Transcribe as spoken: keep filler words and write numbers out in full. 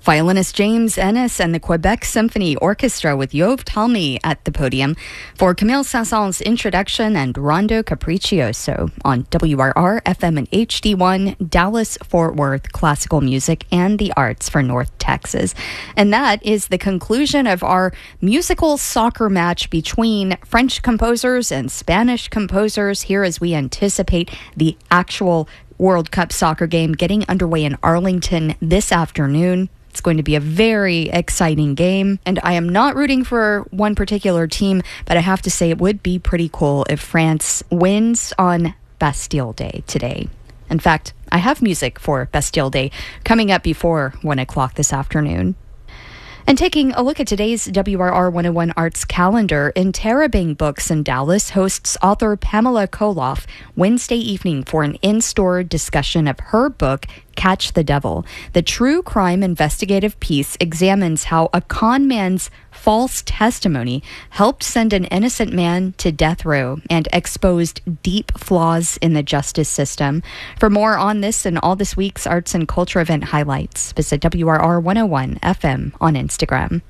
Violinist James Ennis and the Quebec Symphony Orchestra with Yov Talmy at the podium for Camille Saint-Saëns' introduction and Rondo Capriccioso on W R R F M and H D one, Dallas-Fort Worth, classical music and the arts for North Texas. And that is the conclusion of our musical soccer match between French composers and Spanish composers here as we anticipate the actual World Cup soccer game getting underway in Arlington this afternoon. It's going to be a very exciting game, and I am not rooting for one particular team, but I have to say it would be pretty cool if France wins on Bastille Day today. In fact, I have music for Bastille Day coming up before one o'clock this afternoon. And taking a look at today's W R R one oh one Arts calendar, Interrobang Books in Dallas hosts author Pamela Koloff Wednesday evening for an in-store discussion of her book, Catch the Devil. The true crime investigative piece examines how a con man's false testimony helped send an innocent man to death row and exposed deep flaws in the justice system. For more on this and all this week's arts and culture event highlights, visit W R R one oh one F M on Instagram.